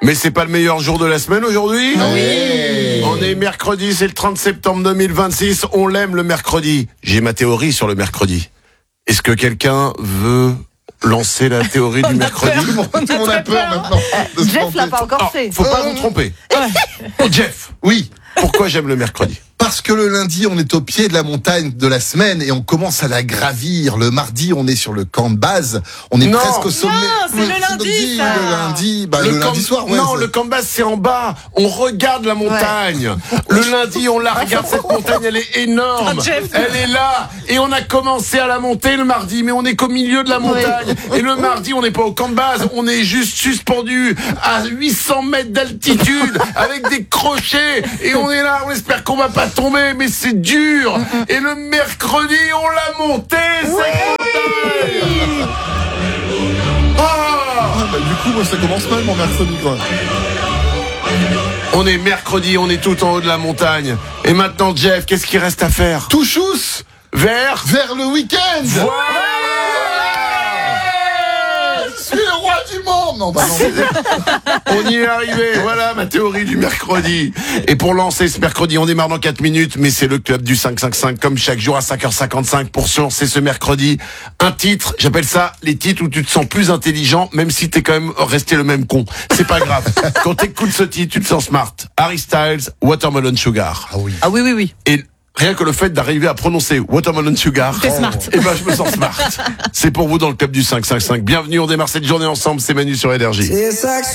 Mais c'est pas le meilleur jour de la semaine aujourd'hui ? Oui. On est mercredi, c'est le 30 septembre 2026. On l'aime le mercredi. J'ai ma théorie sur le mercredi. Est-ce que quelqu'un veut lancer la théorie du mercredi ? Tout le monde a peur maintenant. Jeff l'a pas encore fait. Faut pas vous tromper. Jeff, Oui. pourquoi j'aime le mercredi ? Parce que le lundi, on est au pied de la montagne de la semaine et on commence à la gravir. Le mardi, on est sur le camp de base. On est Non. presque au sommet. Non, c'est le lundi, ça. Le lundi, le lundi soir. Ouais, non, le camp de base, c'est en bas. On regarde la montagne. Le lundi, on la regarde, cette montagne, elle est énorme. Jeff. Elle est là. Et on a commencé à la monter le mardi, mais on est qu'au milieu de la montagne. Et le mardi, on n'est pas au camp de base. On est juste suspendu à 800 mètres d'altitude avec des crochets. Et on est là, on espère qu'on va pas tomber, mais c'est dur. Et le mercredi, on l'a monté, cette montagne. Du coup, moi, ça commence mal mon mercredi, quoi. On est mercredi, on est tout en haut de la montagne. Et maintenant, Jeff, qu'est-ce qu'il reste à faire ? Tout chousse Vers vers le week-end. Voilà. Je suis le roi du monde. Non, bah non. On y est arrivé, voilà ma théorie du mercredi. Et pour lancer ce mercredi, on démarre dans 4 minutes, mais c'est le club du 555, comme chaque jour à 5h55 pour se lancer ce mercredi. Un titre, j'appelle ça les titres où tu te sens plus intelligent, même si t'es quand même resté le même con. C'est pas grave. Quand t'écoutes ce titre, tu te sens smart. Harry Styles, Watermelon Sugar. Ah oui. Ah oui. Et rien que le fait d'arriver à prononcer Watermelon Sugar, T'es smart. eh ben je me sens smart. C'est pour vous dans le club du 555. Bienvenue, on démarre cette journée ensemble, c'est Manu sur Énergie.